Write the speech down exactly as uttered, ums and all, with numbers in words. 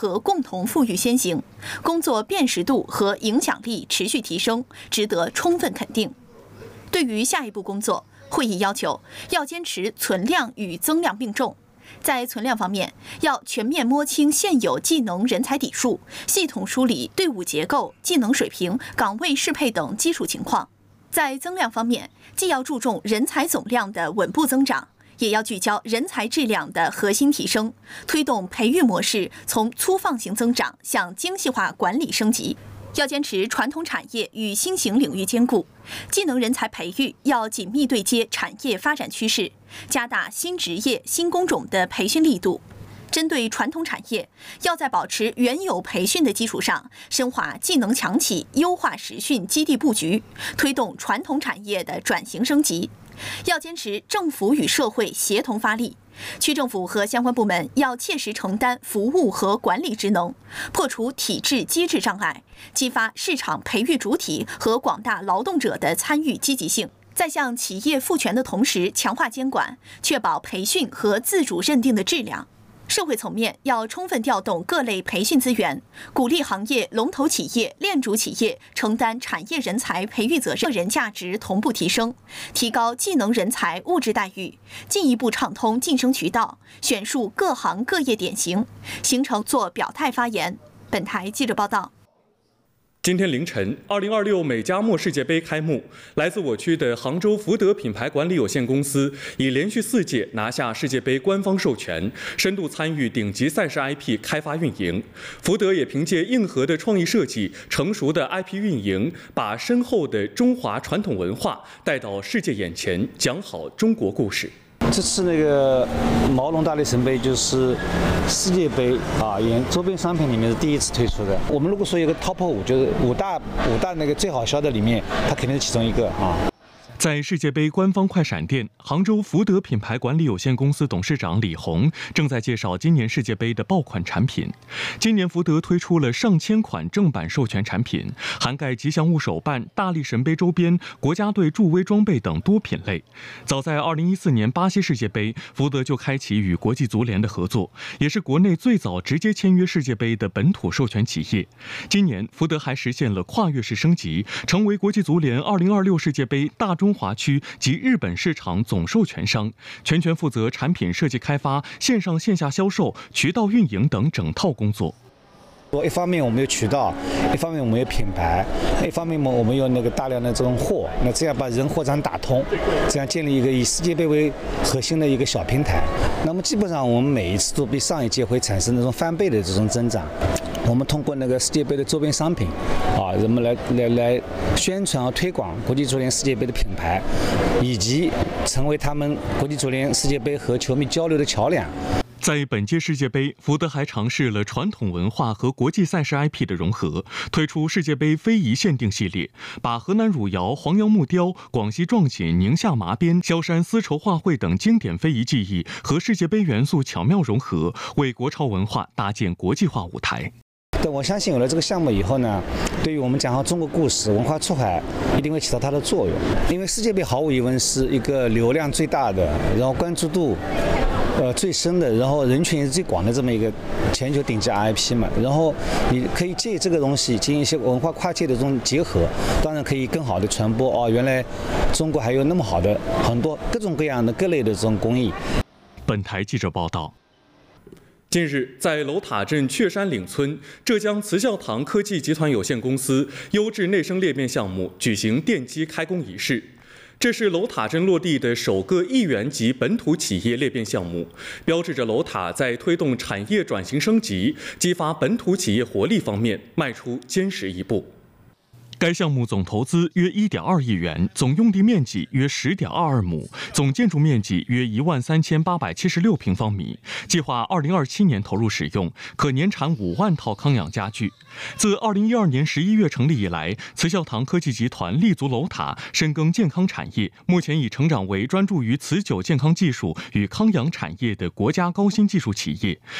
和共同富裕先行，工作辨识度和影响力持续提升，值得充分肯定。对于下一步工作，会议要求要坚持存量与增量并重。在存量方面，要全面摸清现有技能人才底数，系统梳理队伍结构、技能水平、岗位适配等基础情况。在增量方面，既要注重人才总量的稳步增长，也要聚焦人才质量的核心提升，推动培育模式从粗放型增长向精细化管理升级。要坚持传统产业与新型领域兼顾，技能人才培育要紧密对接产业发展趋势，加大新职业、新工种的培训力度。针对传统产业，要在保持原有培训的基础上，深化技能强企，优化实训基地布局，推动传统产业的转型升级。要坚持政府与社会协同发力，区政府和相关部门要切实承担服务和管理职能，破除体制机制障碍，激发市场培育主体和广大劳动者的参与积极性。在向企业赋权的同时，强化监管，确保培训和自主认定的质量。社会层面要充分调动各类培训资源，鼓励行业龙头企业、链主企业承担产业人才培育责任，个人价值同步提升，提高技能人才物质待遇，进一步畅通晋升渠道，选树各行各业典型，形成做表态发言。本台记者报道。 今天凌晨，二零二六美加墨世界杯开幕。来自我区的杭州福德品牌管理有限公司已连续四届拿下世界杯官方授权，深度参与顶级赛事 I P 开发运营。福德也凭借硬核的创意设计、成熟的 I P 运营，把深厚的中华传统文化带到世界眼前，讲好中国故事。 这次那个毛绒大力神杯就是世界杯啊，沿周边商品里面是第一次推出的。我们如果说有个 top 五，就是五大五大那个最好销的里面，它肯定是其中一个啊。 在世界杯官方快闪店，杭州福德品牌管理有限公司董事长李红正在介绍今年世界杯的爆款产品。今年福德推出了上千款正版授权产品，涵盖吉祥物手办、大力神杯周边、国家队助威装备等多品类。早在二零一四年巴西世界杯，福德就开启与国际足联的合作，也是国内最早直接签约世界杯的本土授权企业。今年福德还实现了跨越式升级，成为国际足联二零二六世界杯大中华区及日本市场总授权商，全权负责产品设计开发、线上线下销售、渠道运营等整套工作。 一方面我们有渠道，一方面我们有品牌，一方面我们有那个大量的这种货，那这样把人货场打通，这样建立一个以世界杯为核心的一个小平台。那么基本上我们每一次都比上一届会产生那种翻倍的这种增长。我们通过那个世界杯的周边商品，啊，人们来来来宣传和推广国际足联世界杯的品牌，以及成为他们国际足联世界杯和球迷交流的桥梁。 在本届世界杯，福德还尝试了传统文化和国际赛事 I P 的融合，推出世界杯非遗限定系列，把河南汝窑、黄杨木雕、广西壮锦、宁夏麻边、萧山丝绸画绘等经典非遗技艺和世界杯元素巧妙融合，为国潮文化搭建国际化舞台。 但我相信有了这个项目以后呢，对于我们讲好中国故事、文化出海，一定会起到它的作用。因为世界杯毫无疑问是一个流量最大的，然后关注度呃最深的，然后人群也是最广的这么一个全球顶级 I P 嘛。然后你可以借这个东西进行一些文化跨界的这种结合，当然可以更好的传播哦，原来中国还有那么好的很多各种各样的各类的这种工艺。 本台记者报道。近日，在楼塔镇雀山岭村，浙江慈孝堂科技集团有限公司优质内生裂变项目举行奠基开工仪式。这是楼塔镇落地的首个亿元级本土企业裂变项目，标志着楼塔在推动产业转型升级、激发本土企业活力方面迈出坚实一步。该项目总投资约 一点二亿元，总用地面积约 十点二二亩，总建筑面积约一万三千八百七十六平方米。计划二零二七年投入使用，可年产五万套康养家具。自二零一二年十一月成立以来，慈孝堂科技集团立足楼塔，深耕健康产业，目前已成长为专注于慈酒健康技术与康养产业的国家高新技术企业，